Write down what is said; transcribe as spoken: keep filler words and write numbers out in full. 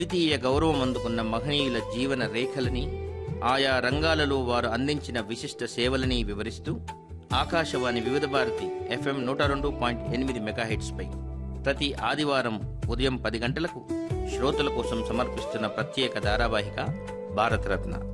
ద్వితీయ గౌరవం అందుకున్న మహనీయుల జీవన రేఖలని, ఆయా రంగాలలో వారు అందించిన విశిష్ట సేవలని వివరిస్తూ ఆకాశవాణి వివిధ భారతి ఎఫ్ఎం నూట రెండు పాయింట్ ఎనిమిది మెగాహెట్స్ పై ప్రతి ఆదివారం ఉదయం పది గంటలకు శ్రోతల కోసం సమర్పిస్తున్న ప్రత్యేక ధారావాహిక భారతరత్న.